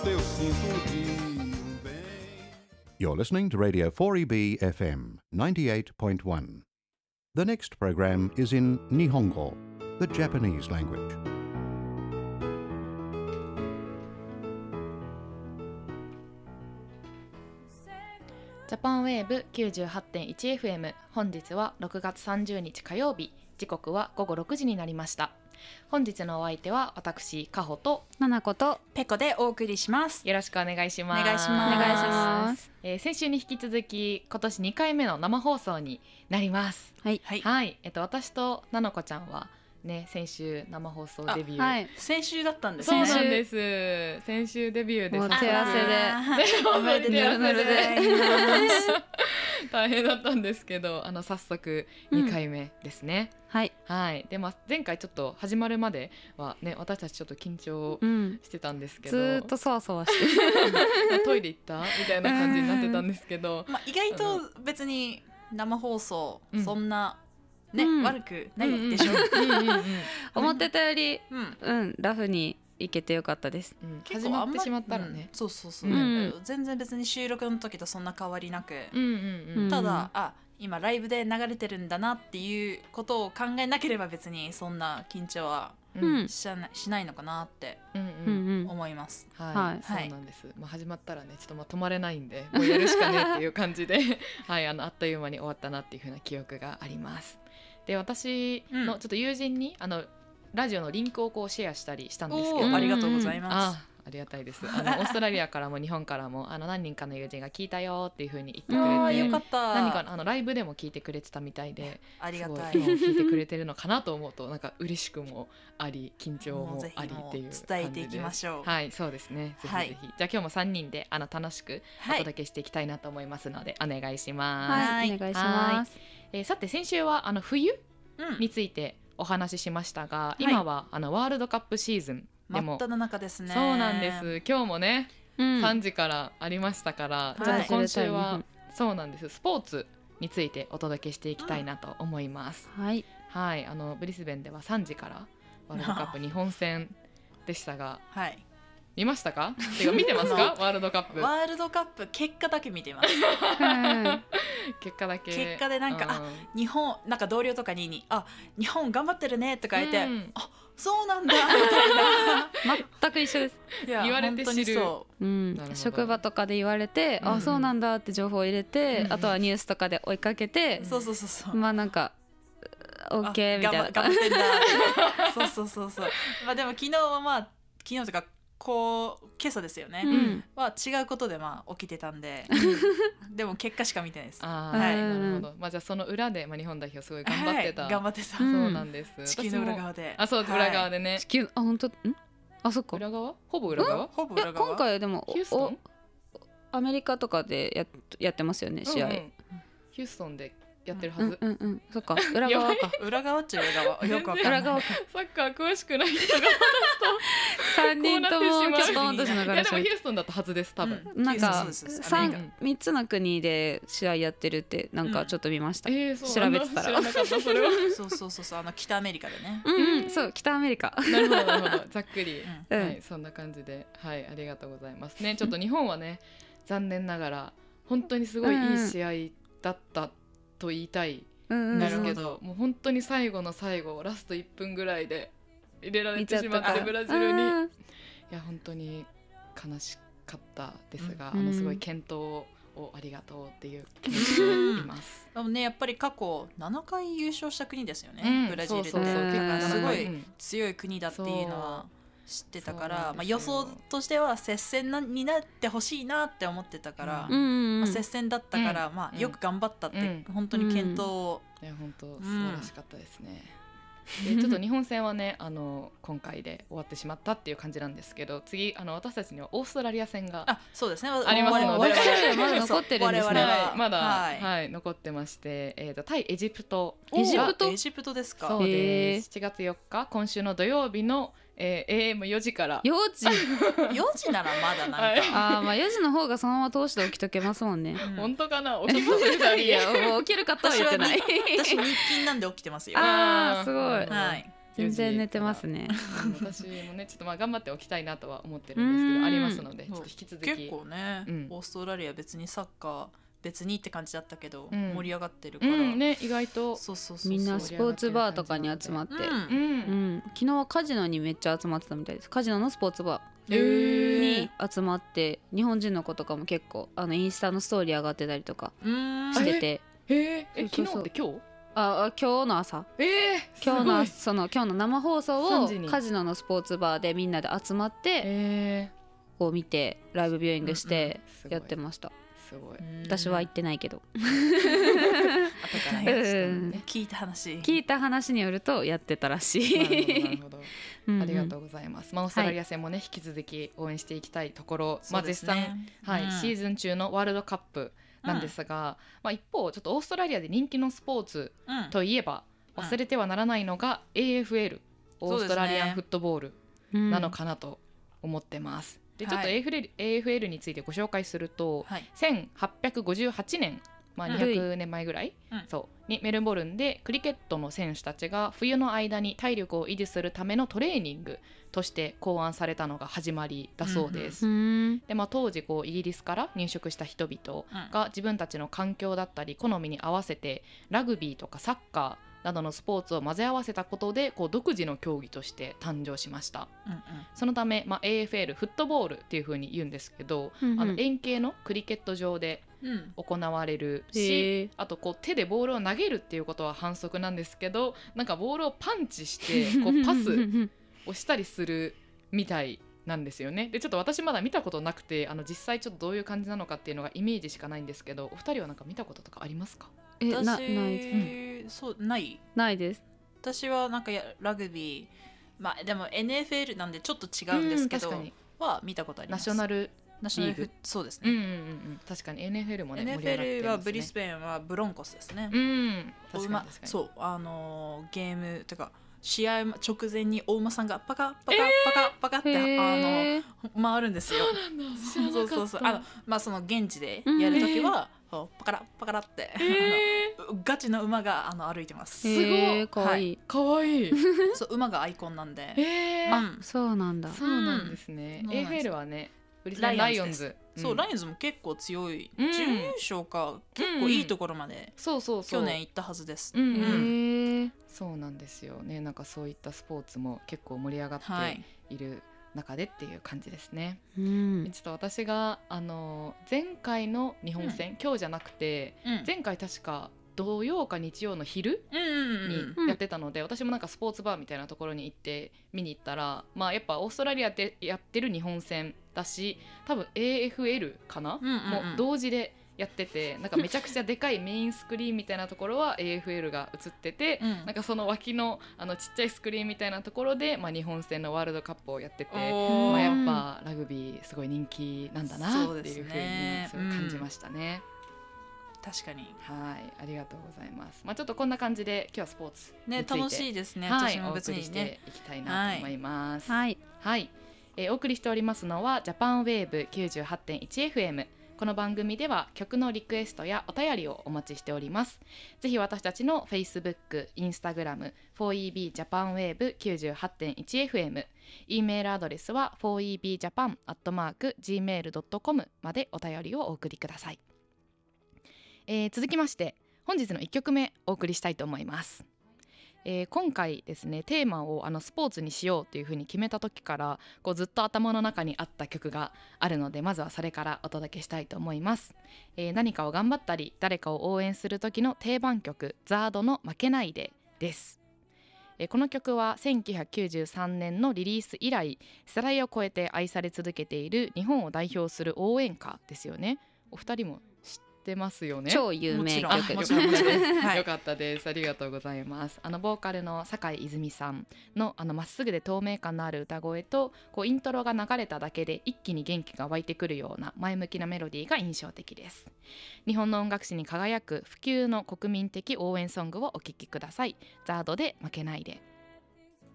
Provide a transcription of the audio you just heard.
Eu sinto bem. You're listening to Radio 4EB FM 98.1. The next program is in Nihongo, the Japanese language. ジャパンウェーブ 98.1FM 本日は6月30日火曜日、時刻は午後6時になりました。本日のお相手は私かほとななことペコでお送りします。 よろしくお願いします。 お願いします。 お願いします。 先週に引き続き今年2回目の生放送になります。 はい、 はい、私とななこちゃんはね、先週生放送デビュー、 はい、 先週だったんですそうね。 なんです。先週デビューでもう手汗でおめでとうございます大変だったんですけど、早速2回目ですね。 はい、 はい。で、前回ちょっと始まるまではね、私たちちょっと緊張してたんですけど、 ずーっとそわそわしてトイレ行ったみたいな感じになってたんですけど、 意外と別に生放送そんなね、 うん悪くないでしょ。 思ってたより、 うんラフにいけてよかったです。 始まってしまったらね、 そうそうそう、 うん全然別に収録の時とそんな変わりなく、 うんただ今ライブで流れてるんだなっていうことを考えなければ別にそんな緊張はうんしないのかなって思います。 はい、 はいそうなんです。始まったらね、ちょっと止まれないんで、もうやるしかねっていう感じではい、あっという間に終わったなっていう風な記憶があります。で、私のちょっと友人にラジオのリンクをこうシェアしたりしたんですけど、 ありがとうございます。 ありがたいです。オーストラリアからも日本からも何人かの友人が聞いたよっていう風に言ってくれて、 よかった。 何かライブでも聞いてくれてたみたいで、 ありがたい。 すごい聞いてくれてるのかなと思うと、なんか嬉しくもあり緊張もありっていう感じで伝えていきましょう。 はい、そうですね。ぜひぜひ。じゃあ今日も3人で楽しくお届けしていきたいなと思いますので、お願いします。 はい、お願いします。 さて先週は冬についてお話ししましたが、今はワールドカップシーズンでも真っ只中ですね。 そうなんです。今日もね、3時からありましたから、ちょっと今週はそうなんです。スポーツについてお届けしていきたいなと思います。 はい、 はい、ブリスベンでは3時からワールドカップ日本戦でしたが、 はい、 見ましたか？てか見てますか？ワールドカップ。 ワールドカップ結果だけ見てます。 結果だけ。 結果でなんか、日本なんか同僚とかに日本頑張ってるねとか言って、そうなんだみたいな。 全く一緒です。 言われて知る。 職場とかで言われて、そうなんだって情報を入れて、あとはニュースとかで追いかけて、 そうなんかオッケーみたいな。 頑張ってんだ。そう。でも昨日は昨日とか今朝ですよね。は違うことで起きてたんで、でも結果しか見てないです。 はい、なるほど。じゃあその裏で日本代表すごい頑張ってた。 頑張ってた。 そうなんです。 地球の裏側で。 そう、裏側でね。 地球、本当？そっか。 裏側？ほぼ裏側？ ほぼ裏側。 今回でもヒューストン？ アメリカとかでやってますよね、試合。 ヒューストンでやってるはず。 そっか、裏側か。 裏側っちゃ裏側。よくわかんない。 裏側か。 サッカー詳しくない人が 3人ともキョトンとしながら。 でもヒューストンだとはずです、多分。 なんか3つの国で試合やってるってなんかちょっと見ました。調べてたら。 そう北アメリカでね。 そう北アメリカ。 なるほどなるほど。ざっくり。はい、そんな感じで、はい、ありがとうございますね。ちょっと日本はね、残念ながら本当にすごいいい試合だったと言いたいんですけど、もう本当に最後の最後ラスト1分ぐらいで入れられてしまってブラジルに、いや本当に悲しかったですが、すごい健闘をありがとうっていう気持ちでいます。 でもね、やっぱり過去7回優勝した国ですよね、ブラジルって。すごい強い国だっていうのは知ってたから、予想としては接戦になってほしいなって思ってたから、接戦だったから、よく頑張ったって、本当に健闘を、 本当素晴らしかったですね。でちょっと日本戦はね、今回で終わってしまったっていう感じなんですけど、次私たちにはオーストラリア戦がそうですね、 ありますので、 まだ残ってるんですね。 まだはい残ってまして、対エジプト。 エジプトですか。 そうです。7月4日今週の土曜日のAM4 時から 4時 4時ならまだなんか、 4時の方がそのまま通して起きとけますもんね。 本当かな。起きますよ。 いやもう起きるかとは言ってない。 私日勤なんで起きてますよ。 すごい。 はい。 全然寝てますね。 私もねちょっとまあ頑張っておきたいなとは思ってるんですけどありますのでちょっと引き続き結構ね、オーストラリア別にサッカー別にって感じだったけど、盛り上がってるから、 ね意外とみんなスポーツバーとかに集まって、昨日はカジノにめっちゃ集まってたみたいです。カジノのスポーツバーに集まって日本人の子とかも結構インスタのストーリー上がってたりとかしてて、 昨日って今日今日の朝、今日の生放送をカジノのスポーツバーでみんなで集まって、こう見てライブビューイングしてやってました。 すごい。 私は行ってないけど後から聞いた話によるとやってたらしい。 なるほどありがとうございます。オーストラリア戦もね引き続き応援していきたいところ、絶賛シーズン中のワールドカップなんですが、一方ちょっとオーストラリアで人気のスポーツといえば忘れてはならないのが AFL オーストラリアンフットボールなのかなと思ってます。でちょっと AFL についてご紹介すると、1858年、200年前ぐらい、にメルボルンでクリケットの選手たちが冬の間に体力を維持するためのトレーニングとして考案されたのが始まりだそうです。で当時イギリスから入植した人々が自分たちの環境だったり好みに合わせてラグビーとかサッカーなどのスポーツを混ぜ合わせたことで独自の競技として誕生しました。そのため、AFL フットボールっていう風に言うんですけど、円形のクリケット場で行われるし、あと手でボールを投げるっていうことは反則なんですけど、なんかボールをパンチしてパスをしたりするみたいなんですよね。でちょっと私まだ見たことなくて実際ちょっとどういう感じなのかっていうのがイメージしかないんですけど、お二人はなんか見たこととかありますか？ ないです。 私はなんかラグビー、でも NFL なんでちょっと違うんですけど、は見たことあります。 ナショナルリーグ、 そうですね。 確かに NFL もね、 NFL はブリスベンはブロンコスですね。 確かにそうゲームとか試合直前にお馬さんがパカパカパカパカって回るんですよ。そうその現地でやるときはパカラパカラってガチの馬が歩いてます。 すごいかわいい。 そう馬がアイコンなんで。 そうなんだ。 そうなんですね。AFL はねライオンズ。 そうライオンズも結構強い、準優勝か結構いいところまで去年行ったはずです。 そうなんですよね。なんかそういったスポーツも結構盛り上がっている中でっていう感じですね。ちょっと私が前回の日本戦、今日じゃなくて、前回確か土曜か日曜の昼にやってたので、私もなんかスポーツバーみたいなところに行って見に行ったら、やっぱオーストラリアでやってる日本戦だし、多分 AFL かな、もう同時でやってて、なんかめちゃくちゃでかいメインスクリーンみたいなところは AFL が映ってて、なんかその脇のちっちゃいスクリーンみたいなところで、日本戦のワールドカップをやってて、やっぱラグビーすごい人気なんだなっていう風にすごい感じましたね。 確かに。 ありがとうございます。ちょっとこんな感じで今日はスポーツについて、 楽しいですね。私も別にお送りしていきたいなと思います。お送りしておりますのはジャパンウェーブ 98.1FM。この番組では曲のリクエストやお便りをお待ちしております。ぜひ私たちの Facebook、Instagram、4EB ジャパンウェーブ 98.1FM、E メールアドレスは 4ebjapan@gmail.com までお便りをお送りください。続きまして本日の1曲目お送りしたいと思います。今回ですねテーマをスポーツにしようというふうに決めた時からずっと頭の中にあった曲があるので、まずはそれからお届けしたいと思います。何かを頑張ったり誰かを応援する時の定番曲、ザードの負けないでです。この曲は1993年のリリース以来世代を超えて愛され続けている日本を代表する応援歌ですよね。お二人も知ってますよね。 超有名曲よかったです。ありがとうございます。ボーカルの酒井泉さんのまっすぐで透明感のある歌声とイントロが流れただけで一気に元気が湧いてくるような前向きなメロディーが印象的です。日本の音楽史に輝く不朽の国民的応援ソングをお聴きください。ザードで負けないで。